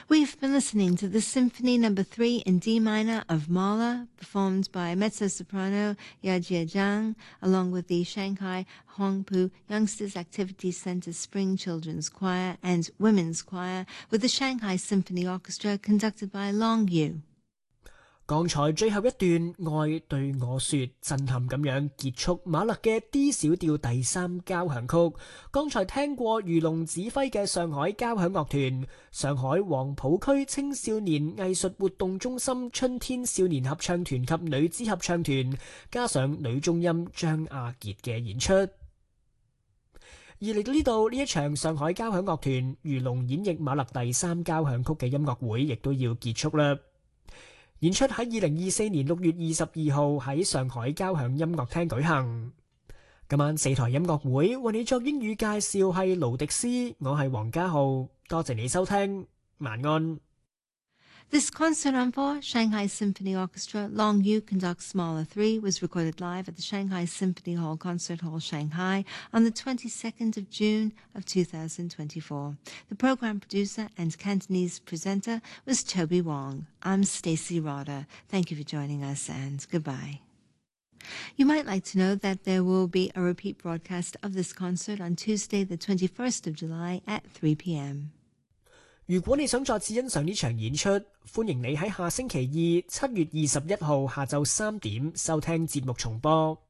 We've been listening to the Symphony No. 3 in D minor of Mahler, performed by mezzo-soprano Yajie Zhang, along with the Shanghai Huangpu Youngsters Activity Center Spring Children's Choir and Women's Choir, with the Shanghai Symphony Orchestra conducted by Long Yu. 剛才最後一段愛對我說震撼咁樣結束馬勒嘅 D 小調第3交響曲。剛才聽過余龍指揮嘅上海交響樂團、上海黃浦區青少年藝術活動中心春天少年合唱團及女子合唱團，加上女中音張亞傑嘅演出。而嚟到呢度，呢一場上海交響樂團余龍演繹馬勒第3交響曲嘅音樂會亦都要結束啦。演出喺2024年6月22號喺上海交響音樂廳舉行。今晚4台音樂會為你作英語介紹係盧迪斯，我係黃家浩，多謝你收聽，晚安。 This concert on four, Shanghai Symphony Orchestra, Long Yu conducts Mahler 3, was recorded live at the Shanghai Symphony Hall Concert Hall, Shanghai, on the 22nd of June of 2024. The program producer and Cantonese presenter was Toby Wong. I'm Stacey Roder. Thank you for joining us, and goodbye. You might like to know that there will be a repeat broadcast of this concert on Tuesday, the 21st of July at 3 p.m. 如果你想再次欣賞呢場演出，歡迎你喺下星期二7月21號下晝3點收聽節目重播。